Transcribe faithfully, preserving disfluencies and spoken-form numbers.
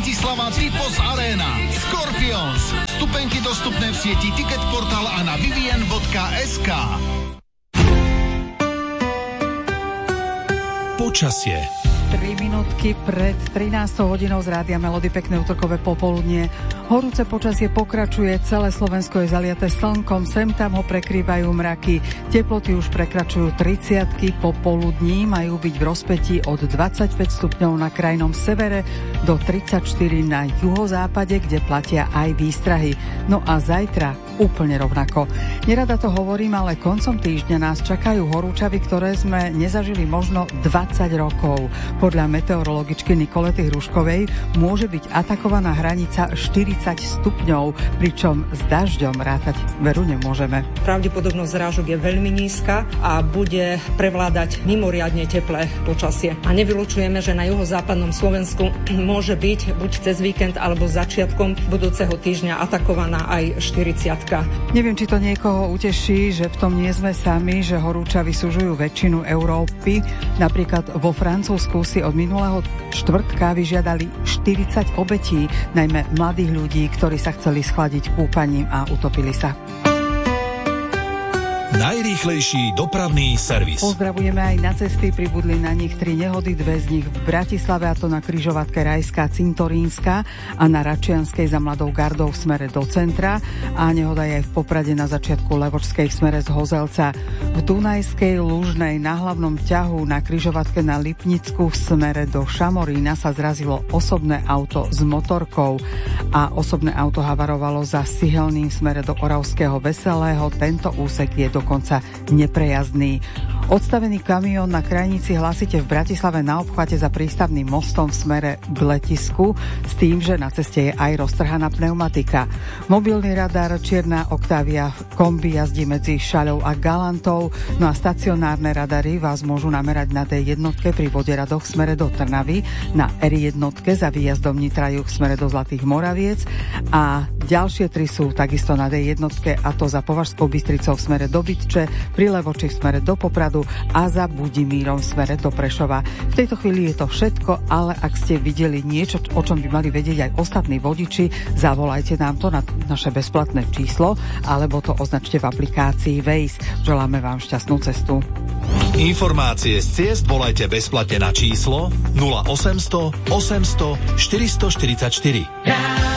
Bratislava Typos Arena. Scorpions. Vstupenky dostupné v sieti Ticket Portal a na vivien bodka es ká. Počasie. tri minútky pred trinástou hodinou z Rádia Melody, pekné útorkové popoludnie. Horúce počasie pokračuje, celé Slovensko je zaliaté slnkom, sem tam ho prekrývajú mraky. Teploty už prekračujú tridsiatky, popoludní majú byť v rozpätí od dvadsaťpäť stupňov na krajnom severe do tridsaťštyri na juhozápade, kde platia aj výstrahy. No a zajtra úplne rovnako. Nerada to hovorím, ale koncom týždňa nás čakajú horúčavy, ktoré sme nezažili možno dvadsať rokov. Podľa meteorologičky Nikolety Hruškovej môže byť atakovaná hranica štyridsať stupňov, pričom s dažďom rátať veru nemôžeme. Pravdepodobnosť zrážok je veľmi nízka a bude prevládať mimoriadne teplé počasie. A nevylučujeme, že na juhozápadnom Slovensku môže byť buď cez víkend alebo začiatkom budúceho týždňa atakovaná aj štyridsiatka. Neviem, či to niekoho uteší, že v tom nie sme sami, že horúčavy sužujú väčšinu Európy. Napríklad vo Francúzsku si od minulého štvrtka vyžiadali štyridsať obetí, najmä mladých ľudí, ktorí sa chceli schladiť kúpaním a utopili sa. Najrýchlejší dopravný servis. Pozdravujeme aj na cesty, pribudli na nich tri nehody, dve z nich v Bratislave, a to na križovatke Rajská Cintorínska a na Račianskej za Mladou gardou v smere do centra, a nehoda je aj v Poprade na začiatku Levočskej v smere z Hozelca. V Dunajskej Lužnej na hlavnom ťahu na križovatke na Lipnicku v smere do Šamorína sa zrazilo osobné auto s motorkou a osobné auto havarovalo za Sihelným v smere do Oravského Veselého. Tento úsek je dokonca neprejazdný. Odstavený kamión na krajnici Hlasite v Bratislave na obchvate za prístavným mostom v smere k letisku s tým, že na ceste je aj roztrhaná pneumatika. Mobilný radar Čierna Octavia kombi jazdí medzi Šaľou a Galantou, no a stacionárne radary vás môžu namerať na dé jednotke pri Voderadoch v smere do Trnavy, na er jednotke za výjazdom Nitra juh v smere do Zlatých Moraviec a ďalšie tri sú takisto na dé jednotke, a to za Považskou Bystricou v smere do Bytče, pri Levoči v smere do Popradu a za Budimírom v smere do Prešova. V tejto chvíli je to všetko, ale ak ste videli niečo, o čom by mali vedieť aj ostatní vodiči, zavolajte nám to na naše bezplatné číslo alebo to označte v aplikácii Waze. Želáme vám šťastnú cestu. Informácie z ciest volajte bezplatne na číslo nula osemsto osemsto štyristoštyridsaťštyri.